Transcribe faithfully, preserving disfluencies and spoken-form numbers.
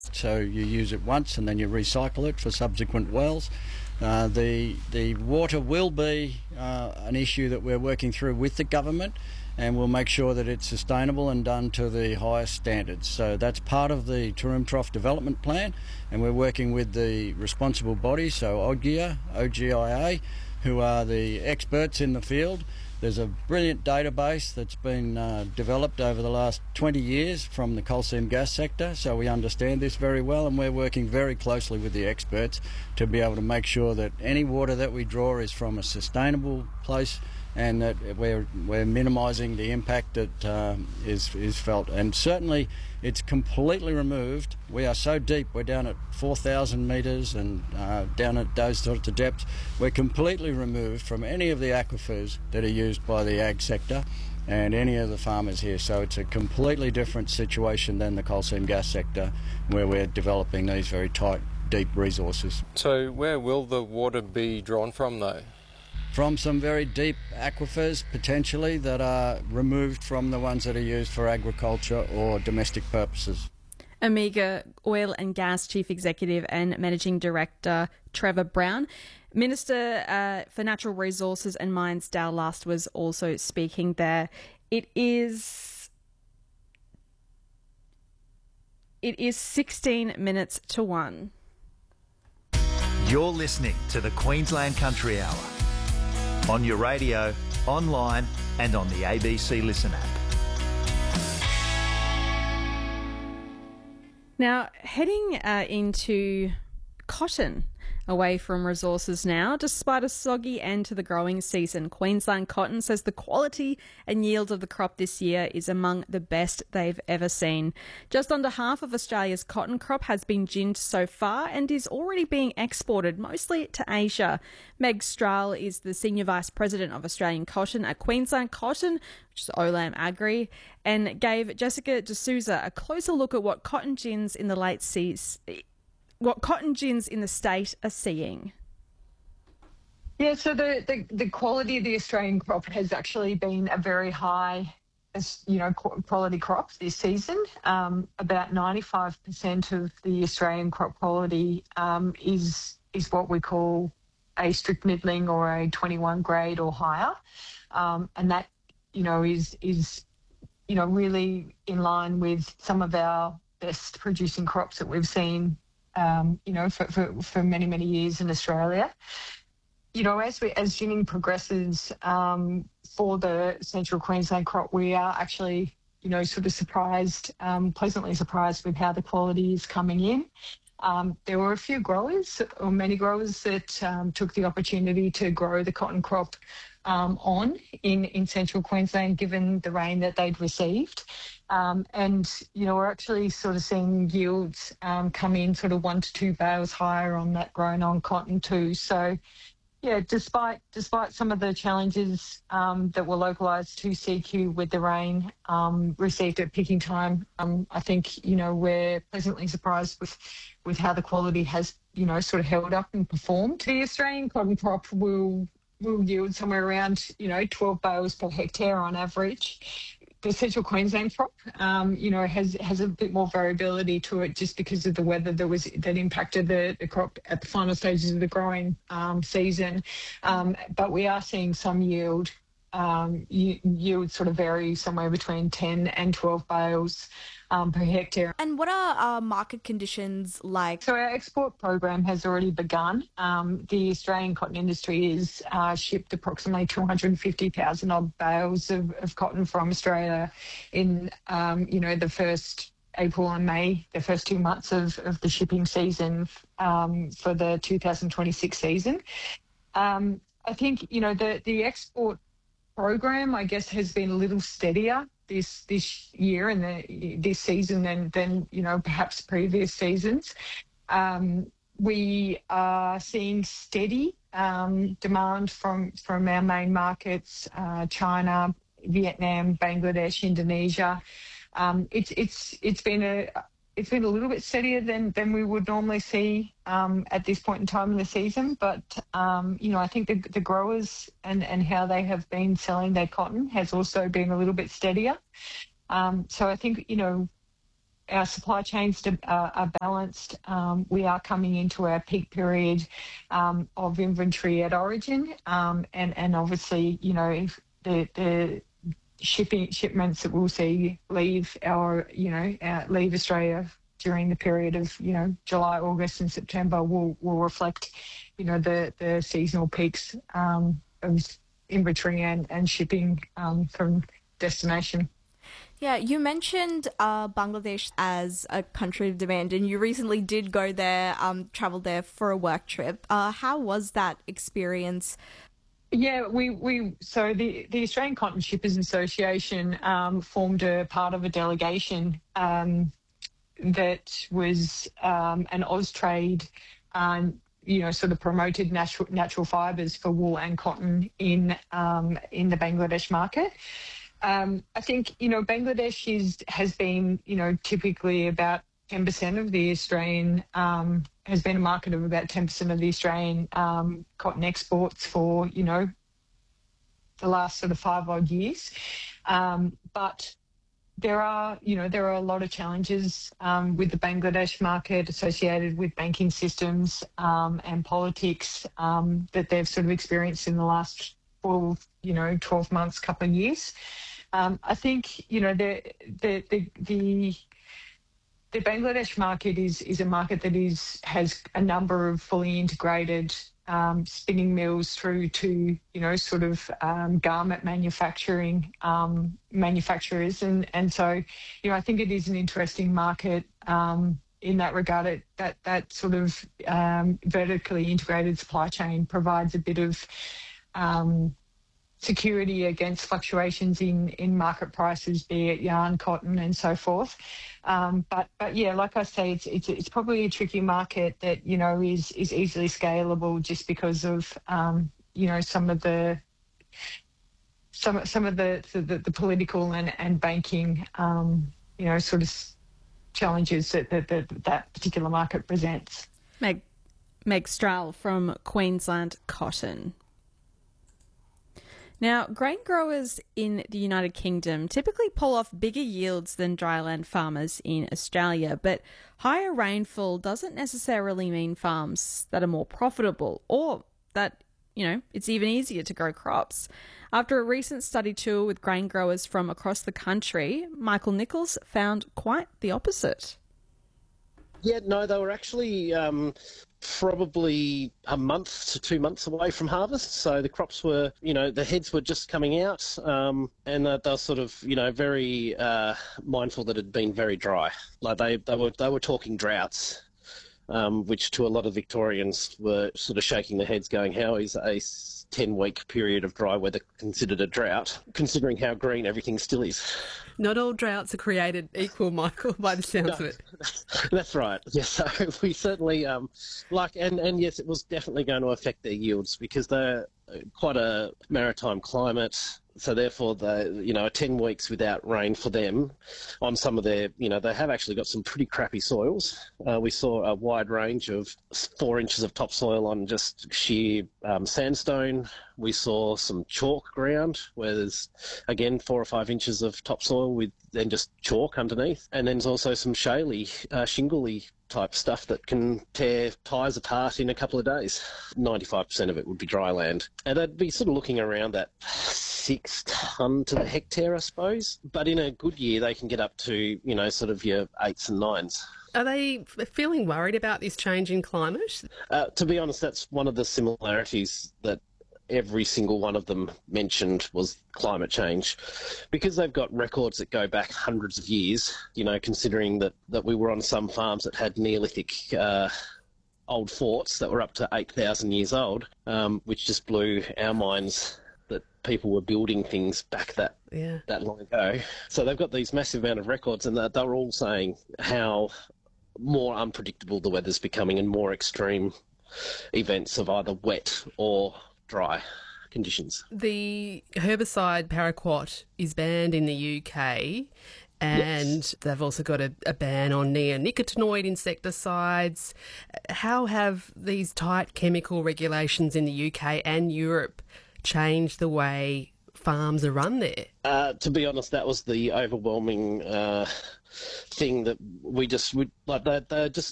So you use it once and then you recycle it for subsequent wells. Uh, the the water will be uh, an issue that we're working through with the government, and we'll make sure that it's sustainable and done to the highest standards. So that's part of the Taroom Trough Development Plan, and we're working with the responsible bodies, so OGIA, O G I A, who are the experts in the field. There's a brilliant database that's been uh, developed over the last twenty years from the coal seam gas sector, so we understand this very well, and we're working very closely with the experts to be able to make sure that any water that we draw is from a sustainable place, and that we're we're minimising the impact that um, is is felt. And certainly it's completely removed. We are so deep, we're down at four thousand metres and uh, down at those sorts of depths. We're completely removed from any of the aquifers that are used by the ag sector and any of the farmers here. So it's a completely different situation than the coal seam gas sector, where we're developing these very tight, deep resources. So where will the water be drawn from though? From some very deep aquifers, potentially, that are removed from the ones that are used for agriculture or domestic purposes. Omega Oil and Gas Chief Executive and Managing Director Trevor Brown. Minister uh, for Natural Resources and Mines Dal Last was also speaking there. It is it is sixteen minutes to one. You're listening to the Queensland Country Hour on your radio, online and on the A B C Listen app. Now, heading uh, into cotton away from resources now. Despite a soggy end to the growing season, Queensland Cotton says the quality and yield of the crop this year is among the best they've ever seen. Just under half of Australia's cotton crop has been ginned so far and is already being exported, mostly to Asia. Meg Strahl is the Senior Vice President of Australian Cotton at Queensland Cotton, which is Olam Agri, and gave Jessica D'Souza a closer look at what cotton gins in the late seas, what cotton gins in the state are seeing. Yeah, so the, the, the quality of the Australian crop has actually been a very high, you know, quality crop this season. Um, about ninety-five percent of the Australian crop quality um, is is what we call a strict middling or a twenty-one grade or higher, um, and that, you know, is is you know really in line with some of our best producing crops that we've seen, um, you know, for, for for many many years in Australia. You know, as we as ginning progresses um, for the Central Queensland crop, we are actually, you know, sort of surprised, um, pleasantly surprised with how the quality is coming in. Um, there were a few growers, or many growers, that um, took the opportunity to grow the cotton crop um, on in, in Central Queensland, given the rain that they'd received. Um, and, you know, we're actually sort of seeing yields um, come in sort of one to two bales higher on that grown on cotton too. So, yeah, despite despite some of the challenges um, that were localised to C Q with the rain um, received at picking time, um, I think, you know, we're pleasantly surprised with, with how the quality has, you know, sort of held up and performed. The Australian cotton crop will will yield somewhere around, you know, twelve bales per hectare on average. The Central Queensland crop, um, you know, has has a bit more variability to it just because of the weather that was that impacted the, the crop at the final stages of the growing um, season. Um, but we are seeing some yield. Um, yield sort of vary somewhere between ten and twelve bales um, per hectare. And what are uh, market conditions like? So our export program has already begun. Um, the Australian cotton industry has uh, shipped approximately two hundred fifty thousand odd bales of, of cotton from Australia in, um, you know, the first April and May, the first two months of, of the shipping season um, for the two thousand twenty-six season. Um, I think, you know, the, the export program, I guess, has been a little steadier this this year and the, this season than, than, you know, perhaps previous seasons. Um, we are seeing steady um, demand from, from our main markets, uh, China, Vietnam, Bangladesh, Indonesia. Um, it's it's it's been a It's been a little bit steadier than, than we would normally see um, at this point in time in the season. But, um, you know, I think the, the growers and, and how they have been selling their cotton has also been a little bit steadier. Um, so I think, you know, our supply chains to, uh, are balanced. Um, we are coming into our peak period um, of inventory at origin, um, and and obviously, you know, if the the shipping shipments that we'll see leave our, you know, uh, leave Australia during the period of, you know, July, August, and September will will reflect, you know, the the seasonal peaks um, of inventory and and shipping um, from destination. Yeah, you mentioned uh, Bangladesh as a country of demand, and you recently did go there, um, traveled there for a work trip. Uh, how was that experience? Yeah, we, we so the, the Australian Cotton Shippers Association um, formed a part of a delegation um, that was um, an Austrade, um, you know, sort of promoted natural natural fibres for wool and cotton in um, in the Bangladesh market. Um, I think, you know, Bangladesh is has been, you know, typically about ten percent of the Australian, um, has been a market of about ten percent of the Australian um, cotton exports for, you know, the last sort of five odd years. Um, but there are, you know, there are a lot of challenges um, with the Bangladesh market associated with banking systems um, and politics um, that they've sort of experienced in the last, well, you know, twelve months, couple of years. Um, I think, you know, the the the the, the Bangladesh market is is a market that is has a number of fully integrated um, spinning mills through to, you know, sort of um, garment manufacturing um, manufacturers, and and so, you know, I think it is an interesting market um, in that regard. It, that that sort of um, vertically integrated supply chain provides a bit of um, security against fluctuations in, in market prices, be it yarn, cotton, and so forth. Um, but but yeah, like I say, it's it's it's probably a tricky market that, you know, is is easily scalable just because of um, you know, some of the some some of the the, the political and and banking um, you know, sort of challenges that that that, that particular market presents. Meg Meg Strahl from Queensland Cotton. Now, grain growers in the United Kingdom typically pull off bigger yields than dryland farmers in Australia, but higher rainfall doesn't necessarily mean farms that are more profitable or that, you know, it's even easier to grow crops. After a recent study tour with grain growers from across the country, Michael Nichols found quite the opposite. Yeah, no, they were actually um, probably a month to two months away from harvest. So the crops were, you know, the heads were just coming out, um, and uh, they were sort of, you know, very uh, mindful that it had been very dry. Like they, they were they were talking droughts, um, which to a lot of Victorians were sort of shaking their heads, going, "How is a ten-week period of dry weather considered a drought, considering how green everything still is?" Not all droughts are created equal, Michael, by the sounds no, of it. That's right. Yes, so we certainly, um, like, and, and yes, it was definitely going to affect their yields because they're quite a maritime climate. So therefore, the you know, ten weeks without rain for them on some of their, you know, they have actually got some pretty crappy soils. Uh, we saw a wide range of four inches of topsoil on just sheer um, sandstone. We saw some chalk ground where there's, again, four or five inches of topsoil with then just chalk underneath. And then there's also some shaly, uh, shingly type stuff that can tear tyres apart in a couple of days. ninety-five percent of it would be dry land. And they'd be sort of looking around that six tonne to the hectare, I suppose. But in a good year, they can get up to, you know, sort of your eights and nines. Are they feeling worried about this change in climate? Uh, to be honest, that's one of the similarities that every single one of them mentioned was climate change, because they've got records that go back hundreds of years, you know, considering that, that we were on some farms that had Neolithic uh, old forts that were up to eight thousand years old, um, which just blew our minds that people were building things back that yeah. that long ago. So they've got these massive amount of records, and they're, they're all saying how more unpredictable the weather's becoming and more extreme events of either wet or dry conditions. The herbicide paraquat is banned in the U K, and yes. they've also got a, a ban on neonicotinoid insecticides. How have these tight chemical regulations in the U K and Europe changed the way farms are run there? Uh, to be honest, that was the overwhelming uh, thing that we just would like. They they're just